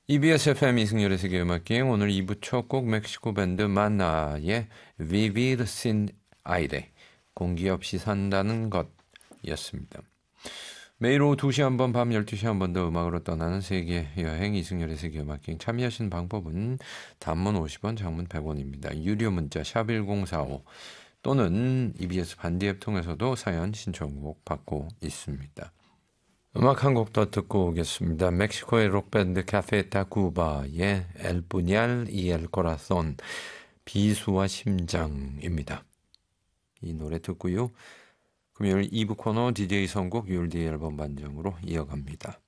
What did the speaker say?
EBS FM 이승열의 세계음악기행 오늘 2부 첫 곡 멕시코 밴드 만나의 Vivir sin aire 공기 없이 산다는 것이었습니다. 매일 오후 2시 한 번, 밤 12시 한 번 더 음악으로 떠나는 세계 여행 이승열의 세계음악기행 참여하시는 방법은 단문 50원, 장문 100원입니다. 유료 문자 샵1045 또는 EBS 반디 앱 통해서도 사연 신청곡 받고 있습니다. 음악 한 곡 더 듣고 오겠습니다. 멕시코의 록밴드 카페 타쿠바의 El Puñal y el Corazón 비수와 심장입니다. 이 노래 듣고요. 금요일 2부 코너 DJ 선곡 율디 앨범 반정으로 이어갑니다.